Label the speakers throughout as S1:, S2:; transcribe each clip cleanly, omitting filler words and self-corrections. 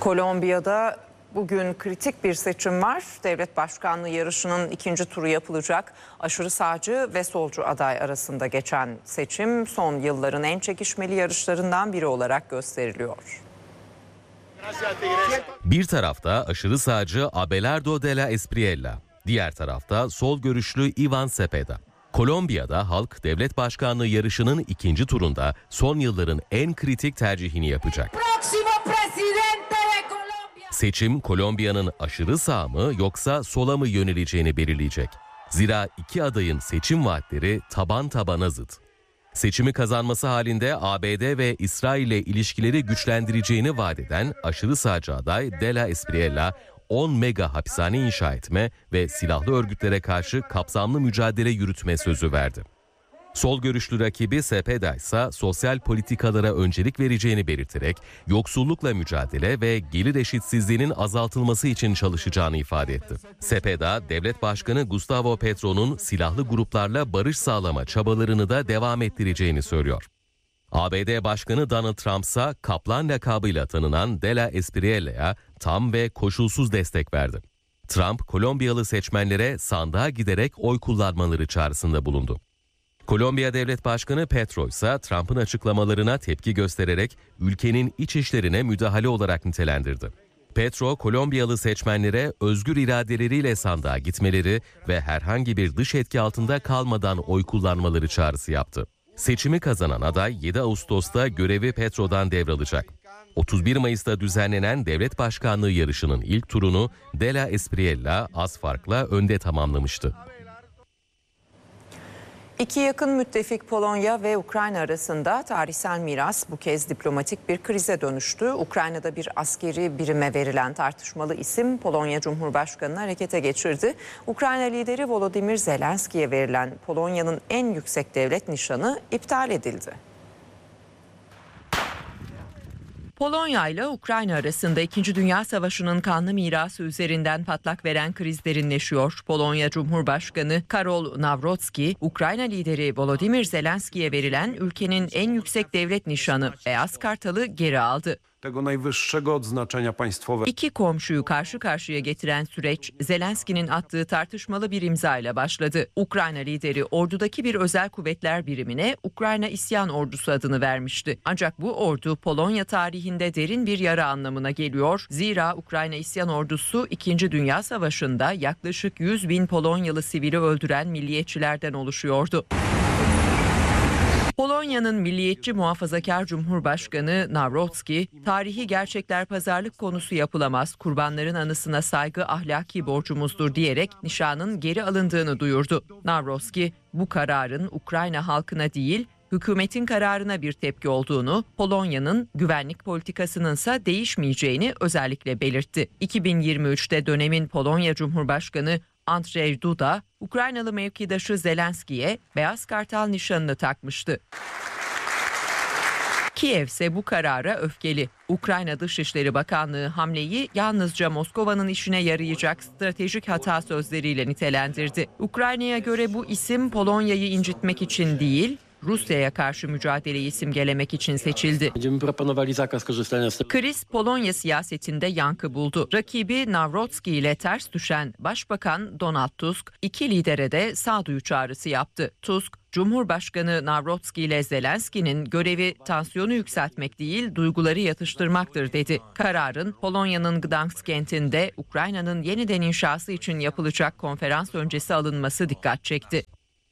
S1: Kolombiya'da bugün kritik bir seçim var. Devlet başkanlığı yarışının ikinci turu yapılacak. Aşırı sağcı ve solcu aday arasında geçen seçim son yılların en çekişmeli yarışlarından biri olarak gösteriliyor.
S2: Bir tarafta aşırı sağcı Abelardo de la Espriella, diğer tarafta sol görüşlü Ivan Cepeda. Kolombiya'da halk devlet başkanlığı yarışının ikinci turunda son yılların en kritik tercihini yapacak. Seçim Kolombiya'nın aşırı sağ mı yoksa sola mı yöneleceğini belirleyecek. Zira iki adayın seçim vaatleri taban tabana zıt. Seçimi kazanması halinde ABD ve İsrail ile ilişkileri güçlendireceğini vaat eden aşırı sağcı aday de la Espriella, 10 mega hapishane inşa etme ve silahlı örgütlere karşı kapsamlı mücadele yürütme sözü verdi. Sol görüşlü rakibi Cepeda ise sosyal politikalara öncelik vereceğini belirterek yoksullukla mücadele ve gelir eşitsizliğinin azaltılması için çalışacağını ifade etti. Cepeda, devlet başkanı Gustavo Petro'nun silahlı gruplarla barış sağlama çabalarını da devam ettireceğini söylüyor. ABD Başkanı Donald Trump ise Kaplan lakabıyla tanınan de la Espriella'ya tam ve koşulsuz destek verdi. Trump, Kolombiyalı seçmenlere sandığa giderek oy kullanmaları çağrısında bulundu. Kolombiya Devlet Başkanı Petro ise Trump'ın açıklamalarına tepki göstererek ülkenin iç işlerine müdahale olarak nitelendirdi. Petro, Kolombiyalı seçmenlere özgür iradeleriyle sandığa gitmeleri ve herhangi bir dış etki altında kalmadan oy kullanmaları çağrısı yaptı. Seçimi kazanan aday 7 Ağustos'ta görevi Petro'dan devralacak. 31 Mayıs'ta düzenlenen devlet başkanlığı yarışının ilk turunu de la Espriella az farkla önde tamamlamıştı.
S1: İki yakın müttefik Polonya ve Ukrayna arasında tarihsel miras bu kez diplomatik bir krize dönüştü. Ukrayna'da bir askeri birime verilen tartışmalı isim Polonya Cumhurbaşkanı'nı harekete geçirdi. Ukrayna lideri Volodymyr Zelenski'ye verilen Polonya'nın en yüksek devlet nişanı iptal edildi. Polonya ile Ukrayna arasında 2. Dünya Savaşı'nın kanlı mirası üzerinden patlak veren kriz derinleşiyor. Polonya Cumhurbaşkanı Karol Nawrocki, Ukrayna lideri Volodymyr Zelenski'ye verilen ülkenin en yüksek devlet nişanı Beyaz Kartal'ı geri aldı. İki komşuyu karşı karşıya getiren süreç Zelenski'nin attığı tartışmalı bir imzayla başladı. Ukrayna lideri ordudaki bir özel kuvvetler birimine Ukrayna İsyan Ordusu adını vermişti. Ancak bu ordu Polonya tarihinde derin bir yara anlamına geliyor. Zira Ukrayna İsyan Ordusu 2. Dünya Savaşı'nda yaklaşık 100 bin Polonyalı sivili öldüren milliyetçilerden oluşuyordu. Polonya'nın milliyetçi muhafazakar Cumhurbaşkanı Nawrocki, tarihi gerçekler pazarlık konusu yapılamaz, kurbanların anısına saygı ahlaki borcumuzdur diyerek nişanın geri alındığını duyurdu. Nawrocki, bu kararın Ukrayna halkına değil, hükümetin kararına bir tepki olduğunu, Polonya'nın güvenlik politikasının ise değişmeyeceğini özellikle belirtti. 2023'te dönemin Polonya Cumhurbaşkanı Andrzej Duda, Ukraynalı mevkidaşı Zelenski'ye Beyaz Kartal nişanını takmıştı. Kiev ise bu karara öfkeli. Ukrayna Dışişleri Bakanlığı hamleyi yalnızca Moskova'nın işine yarayacak stratejik hata sözleriyle nitelendirdi. Ukrayna'ya göre bu isim Polonya'yı incitmek için değil, Rusya'ya karşı mücadeleyi simgelemek için seçildi. Kriz Polonya siyasetinde yankı buldu. Rakibi Nawrocki ile ters düşen Başbakan Donald Tusk, iki lidere de sağduyu çağrısı yaptı. Tusk, Cumhurbaşkanı Nawrocki ile Zelenski'nin görevi tansiyonu yükseltmek değil, duyguları yatıştırmaktır dedi. Kararın Polonya'nın Gdansk kentinde Ukrayna'nın yeniden inşası için yapılacak konferans öncesi alınması dikkat çekti.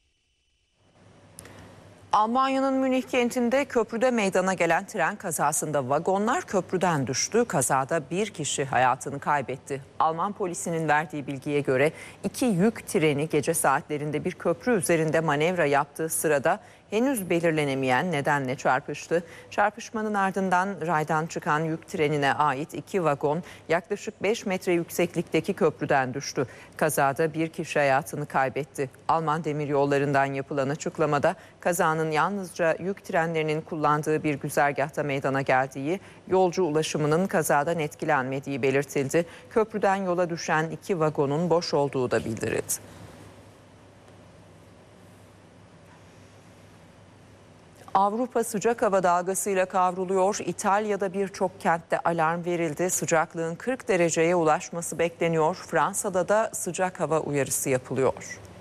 S1: Almanya'nın Münih kentinde köprüde meydana gelen tren kazasında vagonlar köprüden düştü. Kazada bir kişi hayatını kaybetti. Alman polisinin verdiği bilgiye göre 2 yük treni gece saatlerinde bir köprü üzerinde manevra yaptığı sırada henüz belirlenemeyen nedenle çarpıştı. Çarpışmanın ardından raydan çıkan yük trenine ait 2 vagon yaklaşık 5 metre yükseklikteki köprüden düştü. Kazada bir kişi hayatını kaybetti. Alman demiryollarından yapılan açıklamada kazanın yalnızca yük trenlerinin kullandığı bir güzergahta meydana geldiği, yolcu ulaşımının kazadan etkilenmediği belirtildi. Köprüden yola düşen 2 vagonun boş olduğu da bildirildi. Avrupa sıcak hava dalgasıyla kavruluyor. İtalya'da birçok kentte alarm verildi. Sıcaklığın 40 dereceye ulaşması bekleniyor. Fransa'da da sıcak hava uyarısı yapılıyor.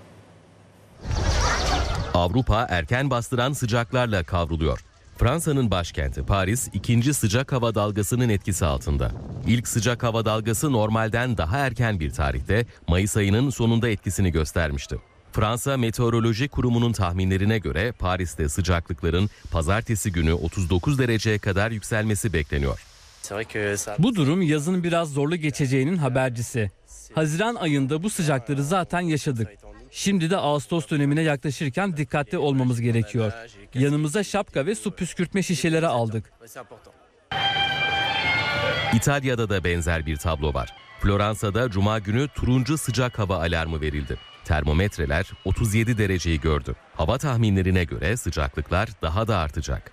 S2: Avrupa erken bastıran sıcaklarla kavruluyor. Fransa'nın başkenti Paris ikinci sıcak hava dalgasının etkisi altında. İlk sıcak hava dalgası normalden daha erken bir tarihte Mayıs ayının sonunda etkisini göstermişti. Fransa Meteoroloji Kurumu'nun tahminlerine göre Paris'te sıcaklıkların pazartesi günü 39 dereceye kadar yükselmesi bekleniyor.
S3: Bu durum yazın biraz zorlu geçeceğinin habercisi. Haziran ayında bu sıcakları zaten yaşadık. Şimdi de Ağustos dönemine yaklaşırken dikkatli olmamız gerekiyor. Yanımıza şapka ve su püskürtme şişeleri aldık.
S2: İtalya'da da benzer bir tablo var. Floransa'da Cuma günü turuncu sıcak hava alarmı verildi. Termometreler 37 dereceyi gördü. Hava tahminlerine göre sıcaklıklar daha da artacak.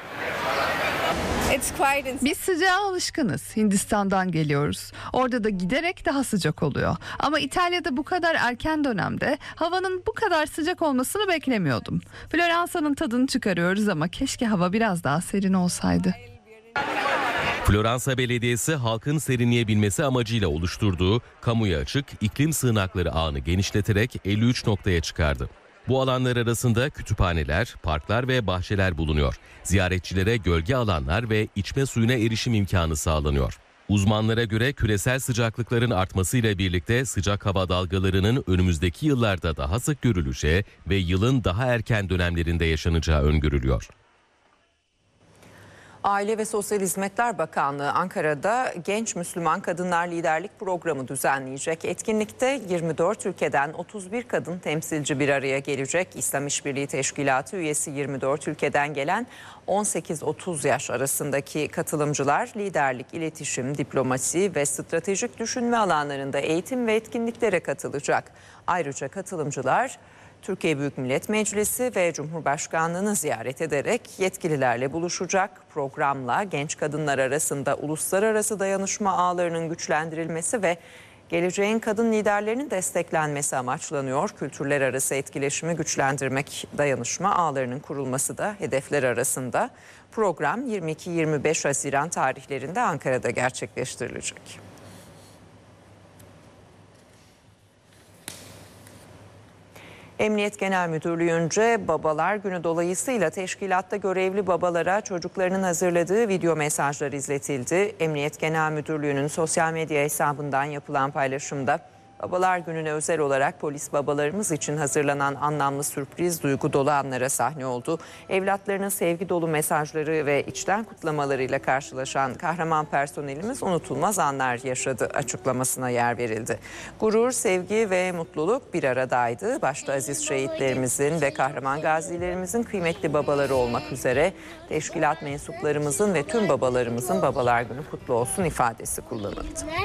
S4: Biz sıcağa alışkınız. Hindistan'dan geliyoruz. Orada da giderek daha sıcak oluyor. Ama İtalya'da bu kadar erken dönemde havanın bu kadar sıcak olmasını beklemiyordum. Floransa'nın tadını çıkarıyoruz ama keşke hava biraz daha serin olsaydı.
S2: Floransa Belediyesi halkın serinleyebilmesi amacıyla oluşturduğu kamuya açık iklim sığınakları ağını genişleterek 53 noktaya çıkardı. Bu alanlar arasında kütüphaneler, parklar ve bahçeler bulunuyor. Ziyaretçilere gölge alanlar ve içme suyuna erişim imkanı sağlanıyor. Uzmanlara göre küresel sıcaklıkların artmasıyla birlikte sıcak hava dalgalarının önümüzdeki yıllarda daha sık görüleceği ve yılın daha erken dönemlerinde yaşanacağı öngörülüyor.
S1: Aile ve Sosyal Hizmetler Bakanlığı Ankara'da Genç Müslüman Kadınlar Liderlik Programı düzenleyecek. Etkinlikte 24 ülkeden 31 kadın temsilci bir araya gelecek. İslam İşbirliği Teşkilatı üyesi 24 ülkeden gelen 18-30 yaş arasındaki katılımcılar liderlik, iletişim, diplomasi ve stratejik düşünme alanlarında eğitim ve etkinliklere katılacak. Ayrıca katılımcılar Türkiye Büyük Millet Meclisi ve Cumhurbaşkanlığını ziyaret ederek yetkililerle buluşacak. Programla genç kadınlar arasında uluslararası dayanışma ağlarının güçlendirilmesi ve geleceğin kadın liderlerinin desteklenmesi amaçlanıyor. Kültürler arası etkileşimi güçlendirmek, dayanışma ağlarının kurulması da hedefler arasında. Program 22-25 Haziran tarihlerinde Ankara'da gerçekleştirilecek. Emniyet Genel Müdürlüğü'nce Babalar Günü dolayısıyla teşkilatta görevli babalara çocuklarının hazırladığı video mesajlar izletildi. Emniyet Genel Müdürlüğü'nün sosyal medya hesabından yapılan paylaşımda Babalar Günü'ne özel olarak polis babalarımız için hazırlanan anlamlı sürpriz duygu dolu anlara sahne oldu. Evlatlarının sevgi dolu mesajları ve içten kutlamalarıyla karşılaşan kahraman personelimiz unutulmaz anlar yaşadı açıklamasına yer verildi. Gurur, sevgi ve mutluluk bir aradaydı. Başta aziz şehitlerimizin ve kahraman gazilerimizin kıymetli babaları olmak üzere teşkilat mensuplarımızın ve tüm babalarımızın Babalar Günü kutlu olsun ifadesi kullanıldı.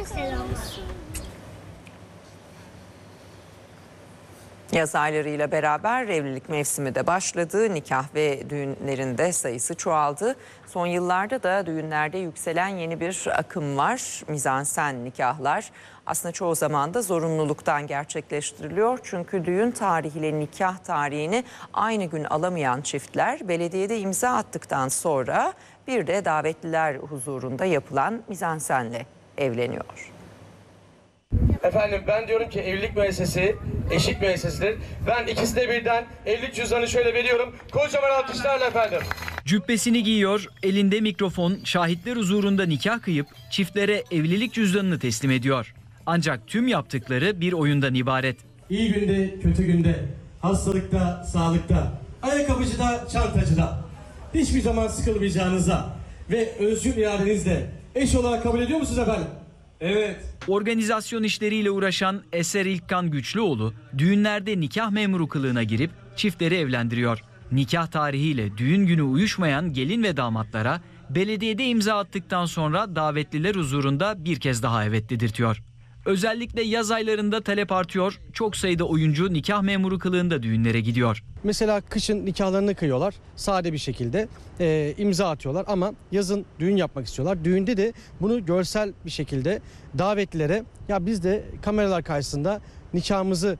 S1: Yaz aylarıyla beraber evlilik mevsimi de başladı. Nikah ve düğünlerinde sayısı çoğaldı. Son yıllarda da düğünlerde yükselen yeni bir akım var. Mizansen nikahlar aslında çoğu zaman da zorunluluktan gerçekleştiriliyor. Çünkü düğün tarihiyle nikah tarihini aynı gün alamayan çiftler belediyede imza attıktan sonra bir de davetliler huzurunda yapılan mizansenle evleniyor.
S5: Efendim ben diyorum ki evlilik müessesesi eşit müessesidir. Ben ikisine birden evlilik cüzdanı şöyle veriyorum. Kocaman alkışlarla efendim.
S6: Cübbesini giyiyor, elinde mikrofon, şahitler huzurunda nikah kıyıp çiftlere evlilik cüzdanını teslim ediyor. Ancak tüm yaptıkları bir oyundan ibaret.
S7: İyi günde, kötü günde, hastalıkta, sağlıkta, ayakkabıcıda, çantacıda hiçbir zaman sıkılmayacağınıza ve özgür iradenizle eş olarak kabul ediyor musunuz efendim? Evet.
S6: Organizasyon işleriyle uğraşan Eser İlkan Güçlüoğlu düğünlerde nikah memuru kılığına girip çiftleri evlendiriyor. Nikah tarihiyle düğün günü uyuşmayan gelin ve damatlara belediyede imza attıktan sonra davetliler huzurunda bir kez daha evet dedirtiyor. Özellikle yaz aylarında talep artıyor, çok sayıda oyuncu nikah memuru kılığında düğünlere gidiyor.
S8: Mesela kışın nikahlarını kıyıyorlar, sade bir şekilde imza atıyorlar ama yazın düğün yapmak istiyorlar. Düğünde de bunu görsel bir şekilde davetlilere ya biz de kameralar karşısında nikahımızı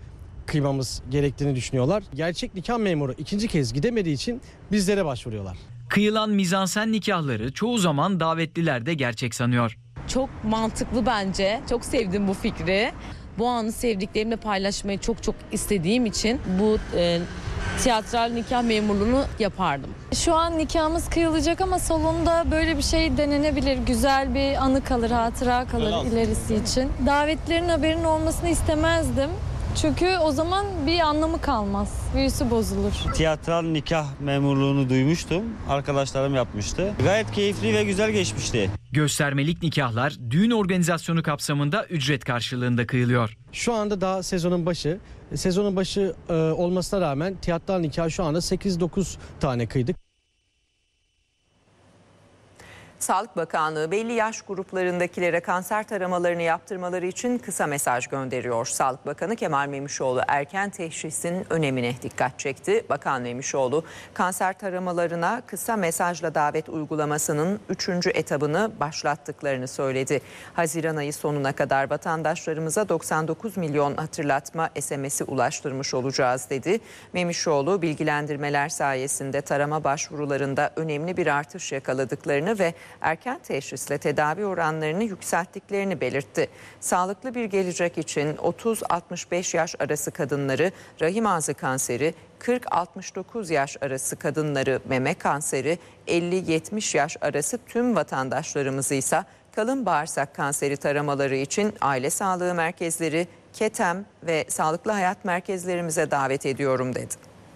S8: kıymamız gerektiğini düşünüyorlar. Gerçek nikah memuru ikinci kez gidemediği için bizlere başvuruyorlar.
S6: Kıyılan mizansen nikahları çoğu zaman davetliler de gerçek sanıyor.
S9: Çok mantıklı bence. Çok sevdim bu fikri. Bu anı sevdiklerimle paylaşmayı çok istediğim için bu tiyatral nikah memurluğunu yapardım.
S10: Şu an nikahımız kıyılacak ama salonda böyle bir şey denenebilir. Güzel bir anı kalır, hatıra kalır ilerisi için. Davetlerin haberinin olmasını istemezdim. Çünkü o zaman bir anlamı kalmaz. Büyüsü bozulur.
S11: Tiyatral nikah memurluğunu duymuştum. Arkadaşlarım yapmıştı. Gayet keyifli ve güzel geçmişti.
S6: Göstermelik nikahlar düğün organizasyonu kapsamında ücret karşılığında kıyılıyor.
S8: Şu anda daha sezonun başı. Sezonun başı olmasına rağmen tiyatral nikah şu anda 8-9 tane kıydık.
S1: Sağlık Bakanlığı belli yaş gruplarındakilere kanser taramalarını yaptırmaları için kısa mesaj gönderiyor. Sağlık Bakanı Kemal Memişoğlu erken teşhisin önemine dikkat çekti. Bakan Memişoğlu kanser taramalarına kısa mesajla davet uygulamasının 3. etabını başlattıklarını söyledi. Haziran ayı sonuna kadar vatandaşlarımıza 99 milyon hatırlatma SMS'i ulaştırmış olacağız dedi. Memişoğlu bilgilendirmeler sayesinde tarama başvurularında önemli bir artış yakaladıklarını ve erken teşhisle tedavi oranlarını yükselttiklerini belirtti. Sağlıklı bir gelecek için 30-65 yaş arası kadınları rahim ağzı kanseri, 40-69 yaş arası kadınları meme kanseri, 50-70 yaş arası tüm vatandaşlarımızı ise kalın bağırsak kanseri taramaları için aile sağlığı merkezleri, KETEM ve sağlıklı hayat merkezlerimize davet ediyorum dedi.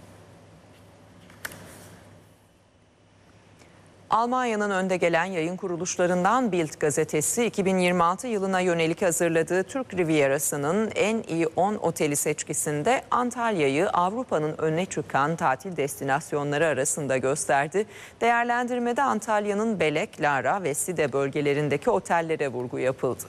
S1: Almanya'nın önde gelen yayın kuruluşlarından Bild gazetesi 2026 yılına yönelik hazırladığı Türk Rivierası'nın en iyi 10 oteli seçkisinde Antalya'yı Avrupa'nın önüne çıkan tatil destinasyonları arasında gösterdi. Değerlendirmede Antalya'nın Belek, Lara ve Side bölgelerindeki otellere vurgu yapıldı.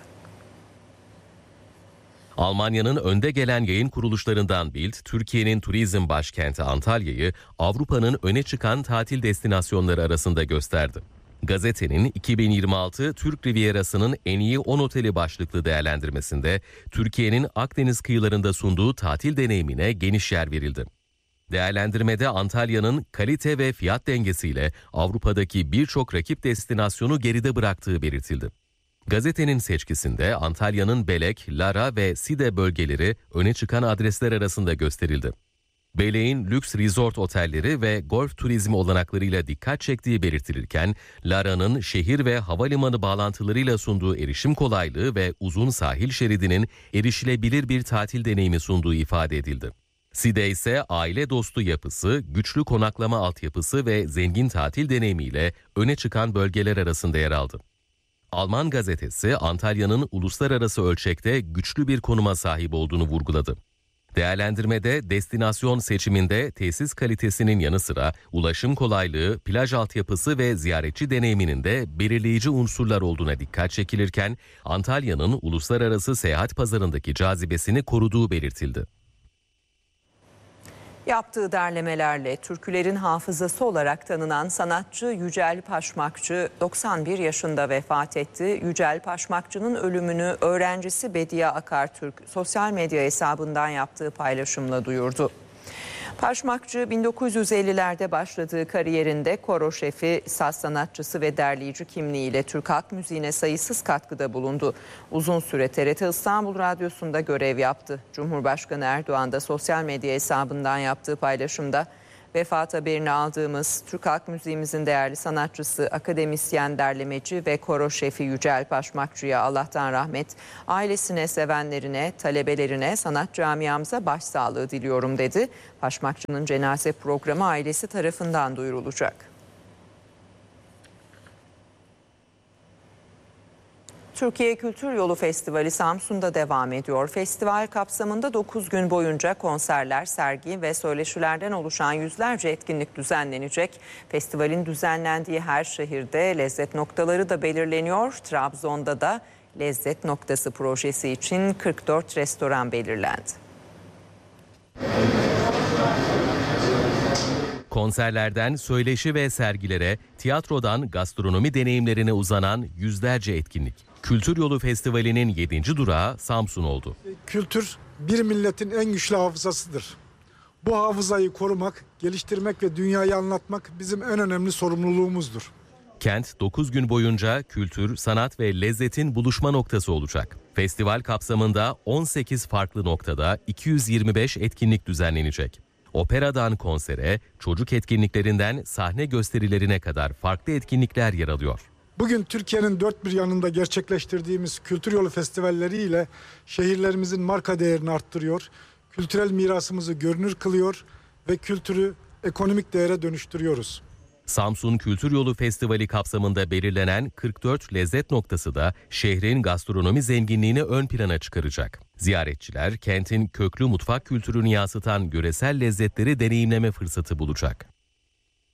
S2: Almanya'nın önde gelen yayın kuruluşlarından Bild, Türkiye'nin turizm başkenti Antalya'yı Avrupa'nın öne çıkan tatil destinasyonları arasında gösterdi. Gazetenin 2026 Türk Rivierası'nın en iyi 10 oteli başlıklı değerlendirmesinde Türkiye'nin Akdeniz kıyılarında sunduğu tatil deneyimine geniş yer verildi. Değerlendirmede Antalya'nın kalite ve fiyat dengesiyle Avrupa'daki birçok rakip destinasyonu geride bıraktığı belirtildi. Gazetenin seçkisinde Antalya'nın Belek, Lara ve Side bölgeleri öne çıkan adresler arasında gösterildi. Belek'in lüks resort otelleri ve golf turizmi olanaklarıyla dikkat çektiği belirtilirken, Lara'nın şehir ve havalimanı bağlantılarıyla sunduğu erişim kolaylığı ve uzun sahil şeridinin erişilebilir bir tatil deneyimi sunduğu ifade edildi. Side ise aile dostu yapısı, güçlü konaklama altyapısı ve zengin tatil deneyimiyle öne çıkan bölgeler arasında yer aldı. Alman gazetesi Antalya'nın uluslararası ölçekte güçlü bir konuma sahip olduğunu vurguladı. Değerlendirmede destinasyon seçiminde tesis kalitesinin yanı sıra ulaşım kolaylığı, plaj altyapısı ve ziyaretçi deneyiminin de belirleyici unsurlar olduğuna dikkat çekilirken Antalya'nın uluslararası seyahat pazarındaki cazibesini koruduğu belirtildi.
S1: Yaptığı derlemelerle türkülerin hafızası olarak tanınan sanatçı Yücel Paşmakçı 91 yaşında vefat etti. Yücel Paşmakçı'nın ölümünü öğrencisi Bediye Akartürk sosyal medya hesabından yaptığı paylaşımla duyurdu. Paşmakçı 1950'lerde başladığı kariyerinde koro şefi, saz sanatçısı ve derleyici kimliğiyle Türk halk müziğine sayısız katkıda bulundu. Uzun süre TRT İstanbul Radyosu'nda görev yaptı. Cumhurbaşkanı Erdoğan da sosyal medya hesabından yaptığı paylaşımda vefat haberini aldığımız Türk halk müziğimizin değerli sanatçısı, akademisyen, derlemeci ve koro şefi Yücel Paşmakçı'ya Allah'tan rahmet, ailesine, sevenlerine, talebelerine, sanat camiamıza başsağlığı diliyorum dedi. Paşmakçı'nın cenaze programı ailesi tarafından duyurulacak. Türkiye Kültür Yolu Festivali Samsun'da devam ediyor. Festival kapsamında 9 gün boyunca konserler, sergi ve söyleşilerden oluşan yüzlerce etkinlik düzenlenecek. Festivalin düzenlendiği her şehirde lezzet noktaları da belirleniyor. Trabzon'da da lezzet noktası projesi için 44 restoran belirlendi.
S2: Konserlerden söyleşi ve sergilere, tiyatrodan gastronomi deneyimlerine uzanan yüzlerce etkinlik. Kültür Yolu Festivali'nin 7. durağı Samsun oldu.
S12: Kültür bir milletin en güçlü hafızasıdır. Bu hafızayı korumak, geliştirmek ve dünyayı anlatmak bizim en önemli sorumluluğumuzdur.
S2: Kent 9 gün boyunca kültür, sanat ve lezzetin buluşma noktası olacak. Festival kapsamında 18 farklı noktada 225 etkinlik düzenlenecek. Operadan konsere, çocuk etkinliklerinden sahne gösterilerine kadar farklı etkinlikler yer alıyor.
S12: Bugün Türkiye'nin dört bir yanında gerçekleştirdiğimiz kültür yolu festivalleriyle şehirlerimizin marka değerini arttırıyor, kültürel mirasımızı görünür kılıyor ve kültürü ekonomik değere dönüştürüyoruz.
S2: Samsun Kültür Yolu Festivali kapsamında belirlenen 44 lezzet noktası da şehrin gastronomi zenginliğini ön plana çıkaracak. Ziyaretçiler kentin köklü mutfak kültürünü yansıtan yöresel lezzetleri deneyimleme fırsatı bulacak.